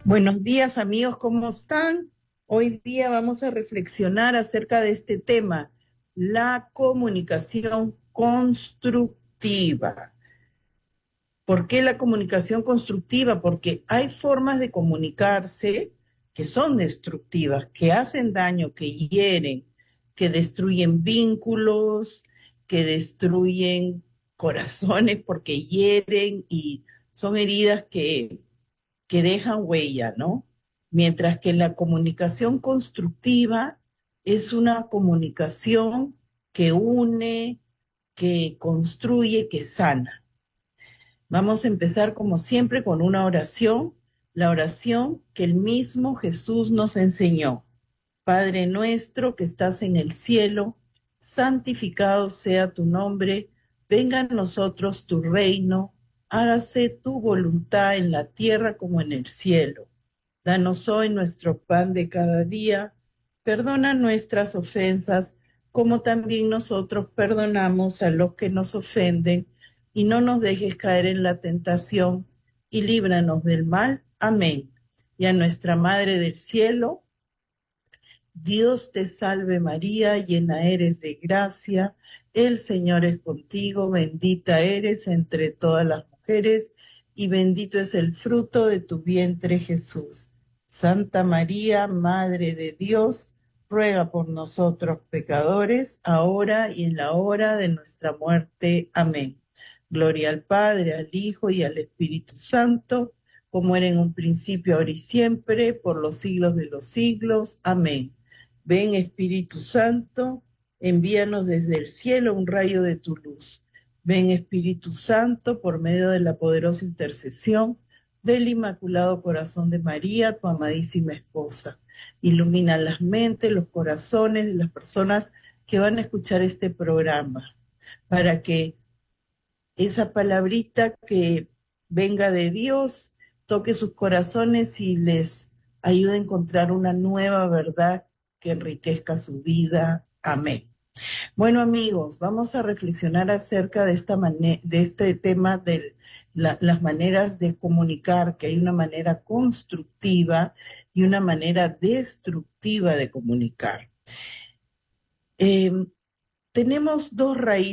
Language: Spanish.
Buenos días amigos, ¿cómo están? Hoy día vamos a reflexionar acerca de este tema, la comunicación constructiva. ¿Por qué la comunicación constructiva? Porque hay formas de comunicarse que son destructivas, que hacen daño, que hieren, que destruyen vínculos, que destruyen corazones porque hieren y son heridas que dejan huella, ¿no? Mientras que la comunicación constructiva es una comunicación que une, que construye, que sana. Vamos a empezar como siempre con una oración, la oración que el mismo Jesús nos enseñó. Padre nuestro que estás en el cielo, santificado sea tu nombre, venga a nosotros tu reino, hágase tu voluntad en la tierra como en el cielo. Danos hoy nuestro pan de cada día, perdona nuestras ofensas, como también nosotros perdonamos a los que nos ofenden, y no nos dejes caer en la tentación, y líbranos del mal. Amén. Y a nuestra Madre del Cielo, Dios te salve María, llena eres de gracia, el Señor es contigo, bendita eres entre todas las mujeres, y bendito es el fruto de tu vientre Jesús. Santa María, Madre de Dios, ruega por nosotros pecadores, ahora y en la hora de nuestra muerte. Amén. Gloria al Padre, al Hijo y al Espíritu Santo, como era en un principio, ahora y siempre, por los siglos de los siglos. Amén. Ven Espíritu Santo, envíanos desde el cielo un rayo de tu luz. Ven Espíritu Santo, por medio de la poderosa intercesión del Inmaculado Corazón de María, tu amadísima esposa. Ilumina las mentes, los corazones de las personas que van a escuchar este programa, para que esa palabrita que venga de Dios toque sus corazones y les ayude a encontrar una nueva verdad que enriquezca su vida. Amén. Bueno, amigos, vamos a reflexionar acerca de de este tema de las maneras de comunicar, que hay una manera constructiva y una manera destructiva de comunicar. Eh, Tenemos dos raíces